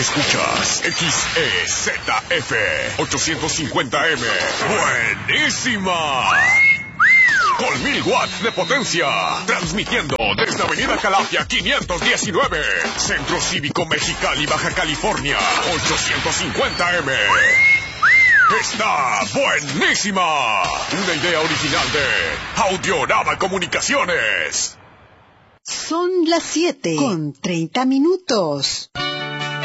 Escuchas XEZF 850M. ¡Buenísima! Con 1000 watts de potencia. Transmitiendo desde Avenida Calafia 519. Centro Cívico Mexicali, Baja California. 850M. ¡Está buenísima! Una idea original de Audiorama Comunicaciones. Son las 7:30.